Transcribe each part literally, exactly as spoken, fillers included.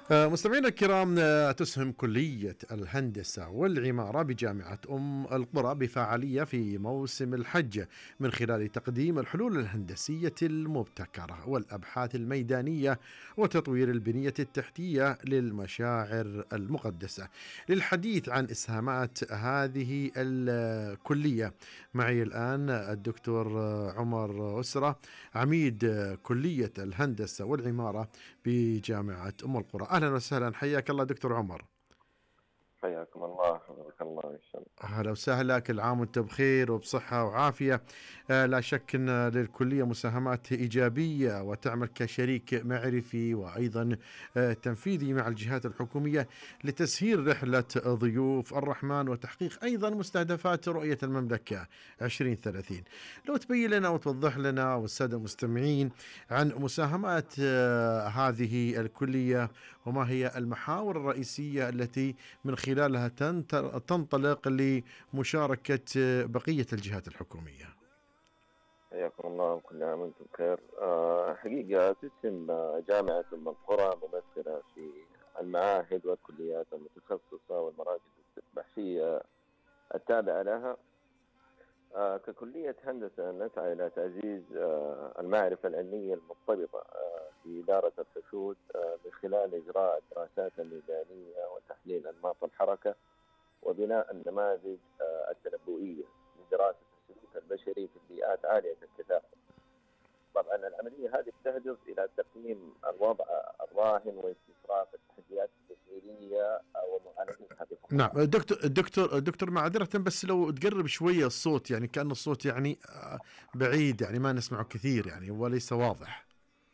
آه، مستمعينا الكرام، آه، تسهم كلية الهندسة والعمارة بجامعة أم القرى بفعالية في موسم الحج من خلال تقديم الحلول الهندسية المبتكرة والأبحاث الميدانية وتطوير البنية التحتية للمشاعر المقدسة. للحديث عن إسهامات هذه الكلية معي الآن الدكتور عمر أسرة، عميد كلية الهندسة والعمارة بجامعة أم القرى. أهلا وسهلا، حياك الله دكتور عمر. حياكم الله، بارك الله إن شاء الله. أهلا وسهلا، كل عام وأنت بخير وبصحة وعافية. آه لا شك أن للكلية مساهمات إيجابية وتعمل كشريك معرفي وأيضا آه تنفيذي مع الجهات الحكومية لتسهيل رحلة ضيوف الرحمن وتحقيق أيضا مستهدفات رؤية المملكة عشرين ثلاثين. لو تبين لنا وتوضح لنا والسادة المستمعين عن مساهمات آه هذه الكلية، وما هي المحاور الرئيسية التي من خلالها تنطلق لمشاركة بقية الجهات الحكومية. حياكم الله وكل عام وانتم بخير. أه حقيقة تسهم جامعة أم القرى ممثلة في المعاهد والكليات المتخصصة والمراكز البحثية التابعة لها. أه ككلية هندسة نسعى إلى تعزيز أه المعرفة العلمية المرتبطة أه في إدارة الحشود أه من خلال إجراء الدراسات الميدانية وتحليل أنماط الحركة وبناء النماذج التنبؤية لدراسة السلوك البشري في البيئات عالية الكثافة. طبعا العملية هذه تهدف إلى تقييم الوضع الراهن واستشراف التحديات التشغيلية ومعالجتها بفضل. نعم دكتور دكتور دكتور معذرة، بس لو تقرب شوية الصوت، يعني كأن الصوت يعني بعيد، يعني ما نسمعه كثير، يعني هو ليس واضح.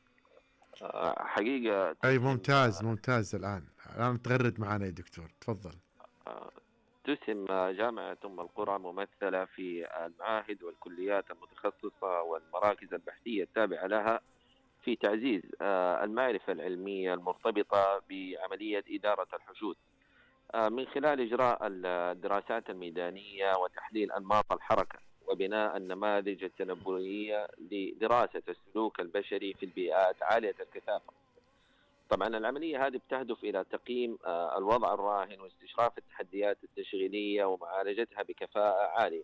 حقيقة أي ممتاز ممتاز، الآن الآن تغرد معنا يا دكتور، تفضل. تسهم جامعة أم القرى ممثلة في المعاهد والكليات المتخصصة والمراكز البحثية التابعة لها في تعزيز المعرفة العلمية المرتبطة بعملية إدارة الحشود من خلال إجراء الدراسات الميدانية وتحليل أنماط الحركة وبناء النماذج التنبؤية لدراسة السلوك البشري في البيئات عالية الكثافة. طبعا العملية هذه بتهدف إلى تقييم الوضع الراهن واستشراف التحديات التشغيلية ومعالجتها بكفاءة عالية.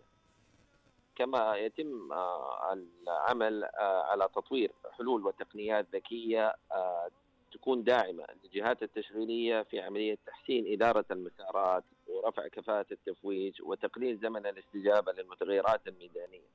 كما يتم العمل على تطوير حلول وتقنيات ذكية تكون داعمة للجهات التشغيلية في عملية تحسين إدارة المسارات ورفع كفاءة التفويج وتقليل زمن الاستجابة للمتغيرات الميدانية.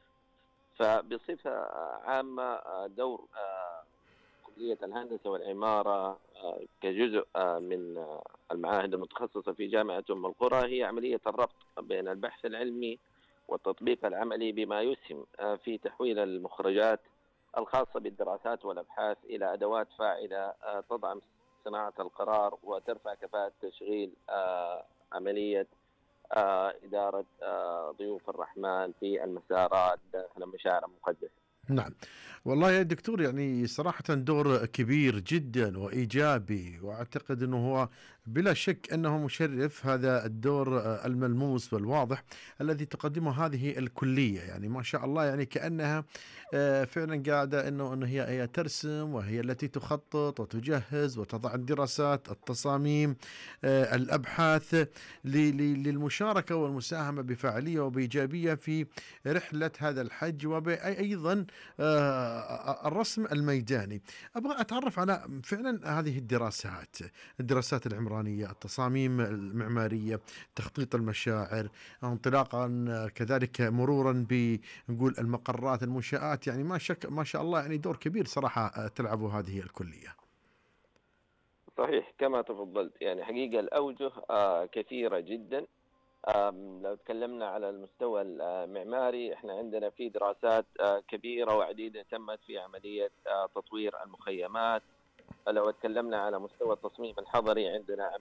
فبصفة عامة دور كلية الهندسة والعمارة كجزء من المعاهد المتخصصة في جامعة أم القرى هي عملية الربط بين البحث العلمي والتطبيق العملي بما يسهم في تحويل المخرجات الخاصة بالدراسات والأبحاث إلى أدوات فاعلة تدعم صناعة القرار وترفع كفاءة تشغيل عملية إدارة ضيوف الرحمن في المسارات داخل المشاعر المقدسة. نعم والله يا دكتور، يعني صراحة دور كبير جدا وإيجابي، وأعتقد أنه هو بلا شك أنه مشرف هذا الدور الملموس والواضح الذي تقدمه هذه الكلية. يعني ما شاء الله، يعني كأنها فعلا قاعدة أنه أنه هي هي ترسم، وهي التي تخطط وتجهز وتضع الدراسات، التصاميم، الأبحاث للمشاركة والمساهمة بفاعلية وبإيجابية في رحلة هذا الحج، وأيضا الرسم الميداني. أبغى أتعرف على فعلا هذه الدراسات، الدراسات العمرانية، التصاميم المعمارية، تخطيط المشاعر، انطلاقا كذلك مرورا بنقول المقرات، المنشآت. يعني ما شك ما شاء الله، يعني دور كبير صراحة تلعب هذه الكلية. صحيح كما تفضلت، يعني حقيقة الأوجه كثيرة جدا. لو تكلمنا على المستوى المعماري، احنا عندنا في دراسات كبيرة وعديدة تمت في عملية تطوير المخيمات. لو تكلمنا على مستوى التصميم الحضري، عندنا